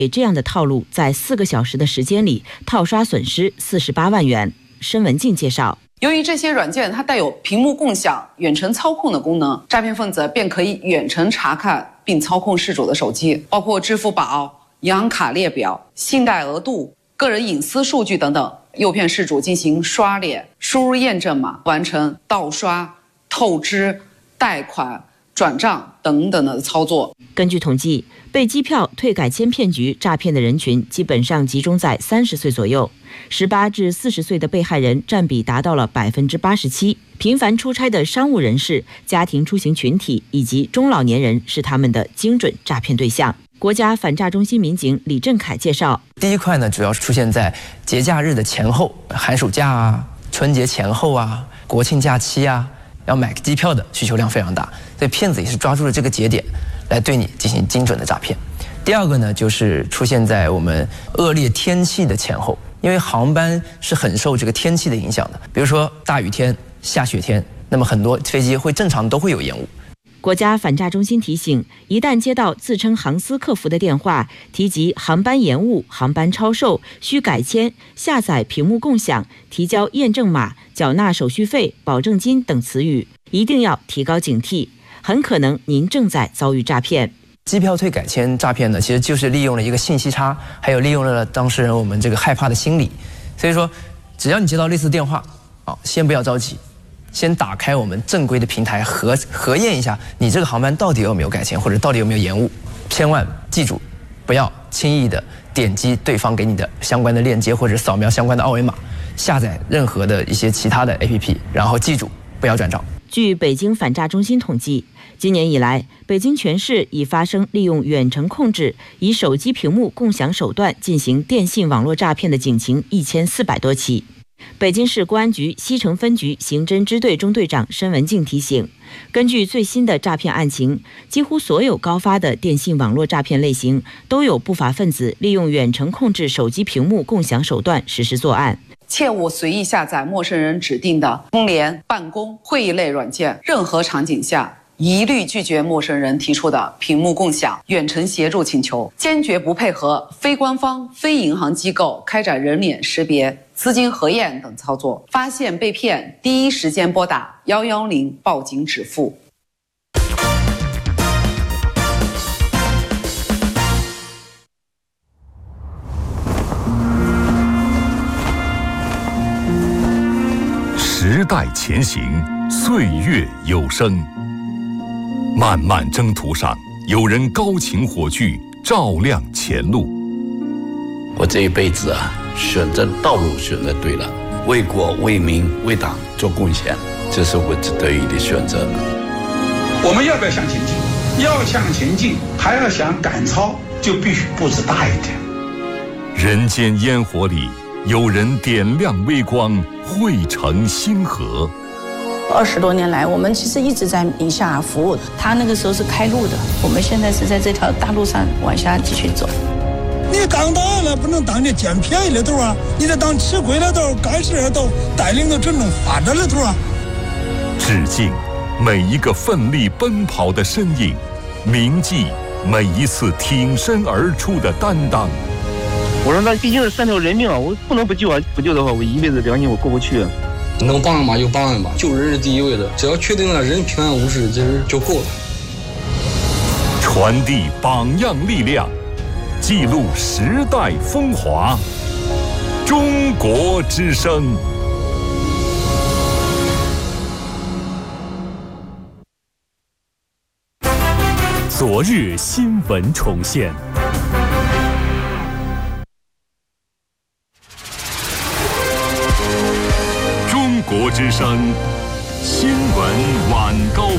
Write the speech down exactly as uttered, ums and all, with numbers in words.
这样的套路在四个小时的时间里套刷损失四十八万元。申文静介绍， 由于这些软件它带有屏幕共享、远程操控的功能，诈骗分子便可以远程查看并操控事主的手机，包括支付宝、银行卡列表、信贷额度、个人隐私数据等等，诱骗事主进行刷脸、输入验证码、完成盗刷、透支、贷款、转账等等的操作。 根据统计，被机票退改签骗局诈骗的人群基本上集中在三十岁左右，十八至四十岁的被害人占比达到了百分之八十七。频繁出差的商务人士、家庭出行群体以及中老年人是他们的精准诈骗对象。国家反诈中心民警李振凯介绍， 第一块呢，主要是出现在节假日的前后，寒暑假啊、春节前后啊、国庆假期啊，要买机票的需求量非常大，所以骗子也是抓住了这个节点来对你进行精准的诈骗。第二个呢，就是出现在我们恶劣天气的前后，因为航班是很受这个天气的影响的，比如说大雨天、下雪天，那么很多飞机会正常都会有延误。 国家反诈中心提醒，一旦接到自称航司客服的电话，提及航班延误、航班超售、需改签、下载屏幕共享、提交验证码、缴纳手续费、保证金等词语，一定要提高警惕，很可能您正在遭遇诈骗。 机票退改签诈骗呢，其实就是利用了一个信息差，还有利用了当事人我们这个害怕的心理。所以说，只要你接到类似电话，啊，先不要着急，先打开我们正规的平台核核验一下，你这个航班到底有没有改签，或者到底有没有延误。千万记住，不要轻易的点击对方给你的相关的链接，或者扫描相关的二维码，下载任何的一些其他的 A P P， 然后记住不要转账。 据北京反诈中心统计，今年以来，北京全市已发生利用远程控制、以手机屏幕共享手段进行电信网络诈骗的警情一千四百多起。北京市公安局西城分局刑侦支队中队长申文静提醒，根据最新的诈骗案情，几乎所有高发的电信网络诈骗类型都有不法分子利用远程控制手机屏幕共享手段实施作案。 切勿随意下载陌生人指定的通联、办公、会议类软件，任何场景下一律拒绝陌生人提出的屏幕共享、远程协助请求，坚决不配合非官方、非银行机构开展人脸识别、资金核验等操作。发现被骗，第一时间拨打幺幺零报警止付。 时代前行，岁月有声。漫漫征途上，有人高擎火炬，照亮前路。 我这一辈子啊，选择道路选择对了，为国为民为党做贡献，这是我值得意的选择。 我们要不要向前进？要向前进，还要想赶超，就必须步子大一点。 人间烟火里，有人点亮微光，汇成星河。 二十多年来，我们其实一直在宁夏服务。他那个时候是开路的，我们现在是在这条大路上往下继续走。 你当大了，不能当你捡便宜的头啊！你得当吃亏的头，干事的头，带领着真正发展的头啊！ 致敬每一个奋力奔跑的身影，铭记每一次挺身而出的担当。 我说那毕竟是三条人命啊，我不能不救啊！不救的话，我一辈子良心我过不去啊。 能帮人吧就帮人吧，救人是第一位的，只要确定了人平安无事，其实就够了。 传递榜样力量，记录时代风华。中国之声。 昨日新闻重现。 中国之声新闻晚高